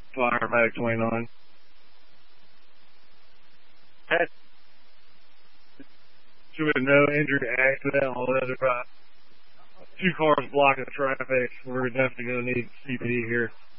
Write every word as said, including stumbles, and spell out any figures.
Fireback twenty-nine. Should have no injury accident, although there's about two cars blocking the traffic. We're definitely going to need C P D here.